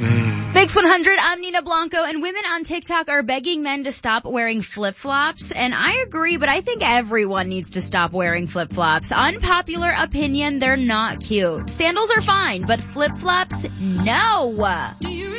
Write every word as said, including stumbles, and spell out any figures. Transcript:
Mm. Mix one hundred, I'm Nina Blanco, and women on TikTok are begging men to stop wearing flip-flops. And I agree, but I think everyone needs to stop wearing flip-flops. Unpopular opinion, they're not cute. Sandals are fine, but flip-flops, no. Do you